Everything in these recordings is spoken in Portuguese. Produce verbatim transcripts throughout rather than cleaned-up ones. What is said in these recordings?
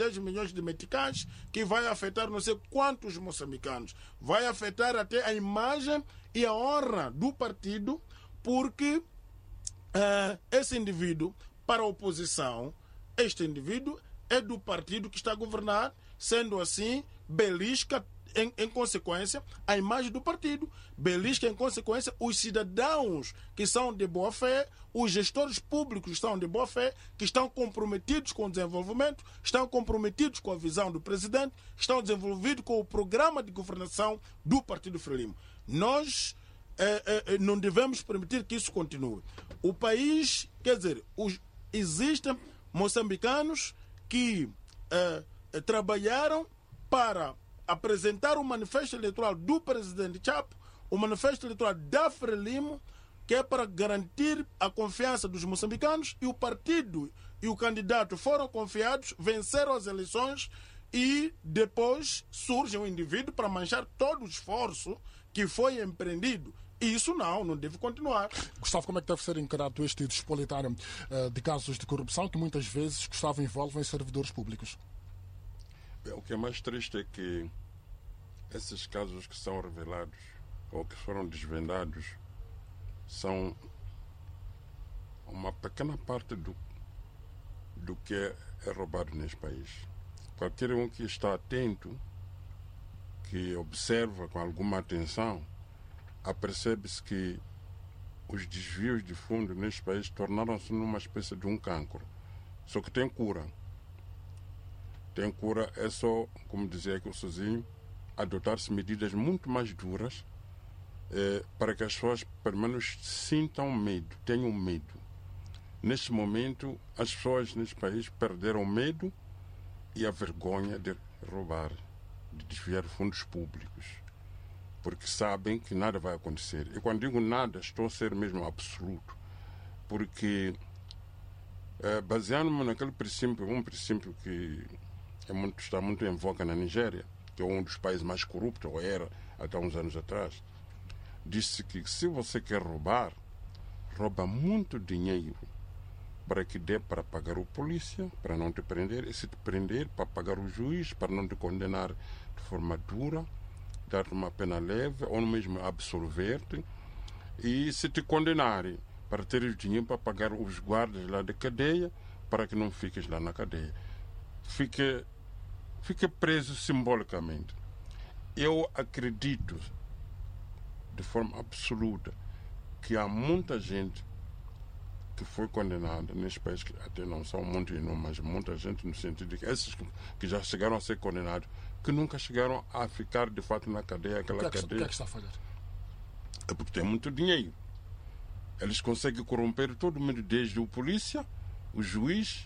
dez milhões de meticais, que vai afetar não sei quantos moçambicanos. Vai afetar até a imagem e a honra do partido, porque uh, esse indivíduo, para a oposição, este indivíduo é do partido que está a governar, sendo assim, belisca Em, em consequência, a imagem do partido, belisca em consequência os cidadãos que são de boa fé, os gestores públicos que estão de boa fé, que estão comprometidos com o desenvolvimento, estão comprometidos com a visão do presidente, estão desenvolvidos com o programa de governação do Partido Frelimo. Nós eh, eh, não devemos permitir que isso continue. O país, quer dizer, os, existem moçambicanos que eh, eh, trabalharam para apresentar o manifesto eleitoral do presidente Chapo, o manifesto eleitoral da Frelimo, que é para garantir a confiança dos moçambicanos, e o partido e o candidato foram confiados, venceram as eleições e depois surge um indivíduo para manchar todo o esforço que foi empreendido. E isso não, não deve continuar. Gustavo, como é que deve ser encarado este despolitário uh, de casos de corrupção que muitas vezes, Gustavo, envolvem servidores públicos? Bem, o que é mais triste é que esses casos que são revelados ou que foram desvendados são uma pequena parte do, do que é, é roubado neste país. Qualquer um que está atento, que observa com alguma atenção, apercebe-se que os desvios de fundo neste país tornaram-se numa espécie de um cancro. Só que tem cura. Tem cura, é só, como dizia aqui o Sozinho, adotar-se medidas muito mais duras eh, para que as pessoas, pelo menos, sintam medo, tenham medo. Neste momento, as pessoas neste país perderam o medo e a vergonha de roubar, de desviar fundos públicos, porque sabem que nada vai acontecer. E quando digo nada, estou a ser mesmo absoluto, porque, eh, baseando-me naquele princípio, um princípio que é muito, está muito em voga na Nigéria, que é um dos países mais corruptos, ou era até uns anos atrás, disse que se você quer roubar, rouba muito dinheiro para que dê para pagar o polícia, para não te prender, e se te prender, para pagar o juiz, para não te condenar de forma dura, dar-te uma pena leve, ou mesmo absolver-te, e se te condenarem, para ter dinheiro para pagar os guardas lá da cadeia, para que não fiques lá na cadeia. Fique fica preso simbolicamente. Eu acredito, de forma absoluta, que há muita gente que foi condenada neste país, que até não são muito, mas muita gente, no sentido de que esses que já chegaram a ser condenados, que nunca chegaram a ficar de fato na cadeia, aquela o que é que, cadeia. O que é que está a falhar? É porque tem muito dinheiro. Eles conseguem corromper todo mundo, desde o polícia, o juiz,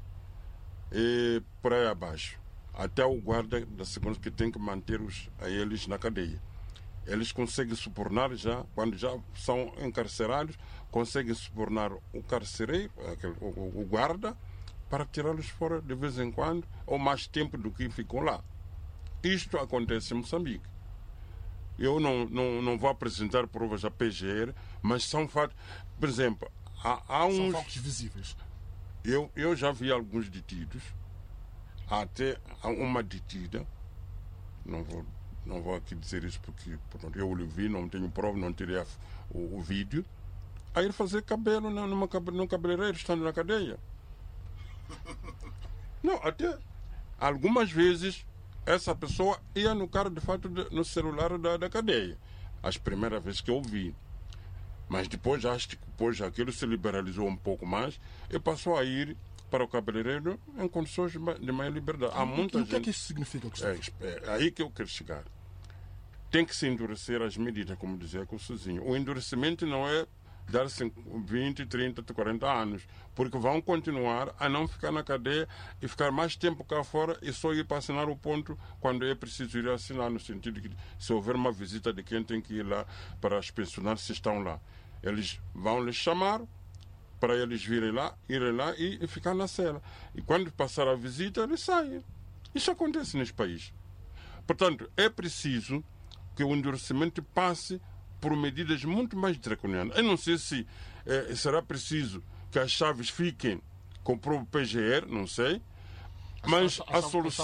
e por aí abaixo, até o guarda da segurança, que tem que manter-os a eles na cadeia. Eles conseguem subornar já, quando já são encarcerados, conseguem subornar o carcereiro, aquele, o, o guarda, para tirá-los fora de vez em quando, ou mais tempo do que ficam lá. Isto acontece em Moçambique. Eu não, não, não vou apresentar provas à P G R, mas são fatos. Por exemplo, há, há uns. São factos visíveis. Eu, eu já vi alguns detidos, até uma detida, não vou, não vou aqui dizer isso porque pronto, eu o vi, não tenho prova, não tirei a, o, o vídeo, a ir fazer cabelo numa, num cabeleireiro, estando na cadeia. Não, até algumas vezes essa pessoa ia no carro, de fato, de, no celular da, da cadeia. As primeiras vezes que eu vi. Mas depois, acho que depois aquilo se liberalizou um pouco mais e passou a ir para o cabeleireiro em condições de maior liberdade. Há muita e gente... o que é que isso significa, Gustavo? É, é aí que eu quero chegar. Tem que se endurecer as medidas, como dizia com o Sozinho. O endurecimento não é dar vinte, trinta, quarenta anos, porque vão continuar a não ficar na cadeia e ficar mais tempo cá fora e só ir para assinar o ponto quando é preciso ir assinar, no sentido que se houver uma visita de quem tem que ir lá para as pensionar se estão lá. Eles vão lhes chamar para eles virem lá, irem lá e, e ficar na cela. E quando passar a visita, eles saem. Isso acontece neste país. Portanto, é preciso que o endurecimento passe por medidas muito mais draconianas. Eu não sei se eh, será preciso que as chaves fiquem com o próprio P G R, não sei, mas a, a, a solução...